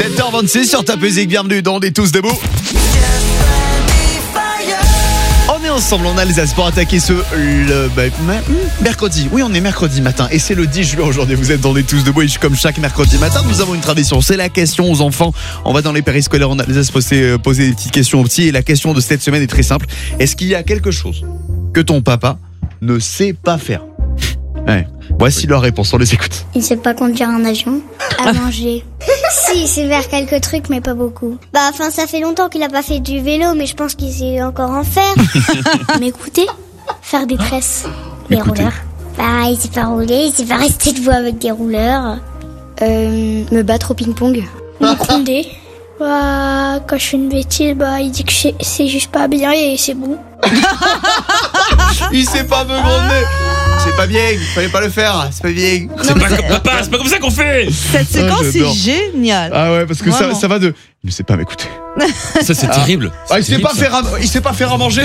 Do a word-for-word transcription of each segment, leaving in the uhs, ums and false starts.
sept heures vingt-six sur ta musique, bienvenue dans On est tous debout. On est ensemble en Alsace pour attaquer ce le, bah, mercredi. Oui, on est mercredi matin et c'est le dix juillet aujourd'hui. Vous êtes dans On est tous debout et comme chaque mercredi matin, nous avons une tradition. C'est la question aux enfants. On va dans les périscolaires en Alsace poser, poser des petites questions aux petits et la question de cette semaine est très simple. Est-ce qu'il y a quelque chose que ton papa ne sait pas faire? Ouais. Voici leur réponse, on les écoute. Il sait pas conduire un avion. À manger. Si, il sait faire quelques trucs, mais pas beaucoup. Bah, enfin, ça fait longtemps qu'il a pas fait du vélo, mais je pense qu'il sait encore en faire. M'écouter, faire des tresses, des Écoutez. rouleurs. Bah, il sait pas rouler, il sait pas rester debout avec des rouleurs. Euh, me battre au ping-pong. Me gronder. Bah, quand je fais une bêtise, bah, il dit que c'est- c'est juste pas bien et c'est bon. Il sait pas me gronder. C'est pas bien, il fallait pas le faire. C'est pas bien. C'est pas comme papa, c'est pas comme ça qu'on fait. Cette séquence, Ah, c'est j'adore. génial. Ah ouais, parce que ça, Vraiment. ça va de. Il ne sait pas m'écouter. Ça c'est terrible. Ah, il sait terrible, pas ça. faire à, il sait pas faire à manger.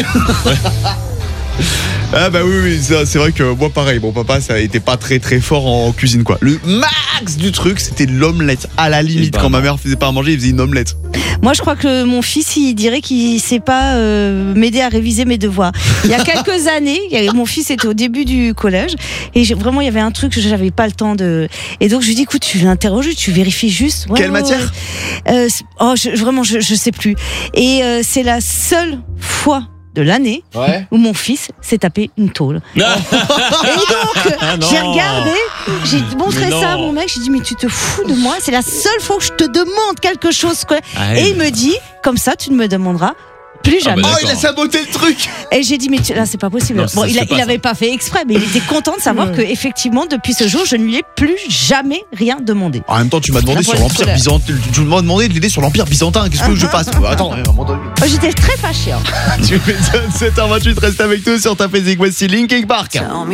Ah bah oui, oui, ça, c'est vrai que moi pareil, mon papa ça a été pas très très fort en cuisine quoi. Le max du truc c'était l'omelette. À la limite, ben quand ma non. mère faisait pas à manger, il faisait une omelette. Moi, je crois que mon fils, il dirait qu'il sait pas euh, m'aider à réviser mes devoirs. Il y a quelques années, il y a- mon fils était au début du collège et j'ai- vraiment, il y avait un truc que j'avais pas le temps de. Et donc, je lui dis, écoute, tu l'interroges, tu vérifies juste. Ouais, Quelle ouais, matière ouais. Euh, c'est- Oh, je- vraiment, je, je sais plus. Et euh, c'est la seule fois de l'année Ouais. où mon fils s'est tapé une tôle. Et donc, Ah non. j'ai regardé, j'ai montré Mais non. ça à mon mec, j'ai dit, mais tu te fous de moi, c'est la seule fois que je te demande quelque chose. Quoi. Ah, Et il me dit, comme ça, tu ne me demanderas plus Ah jamais. bah, Oh, il a D'accord. saboté le truc. Et j'ai dit, mais tu- là, c'est pas possible. Non, ça, bon, ça il, se a- fait pas, il ça. avait pas fait exprès, mais il était content de savoir que, effectivement, depuis ce jour, je ne lui ai plus jamais rien demandé. En même temps, tu m'as demandé Un sur poil de l'Empire colère. byzantin. Tu tu m'as demandé de l'aider sur l'Empire byzantin. Qu'est-ce que je fasse? Attends, à un moment donné. Oh, j'étais très fâchée. Hein. Tu m'étonnes, sept heures vingt-huit, reste avec nous sur ta Facebook. Voici Linkin Park.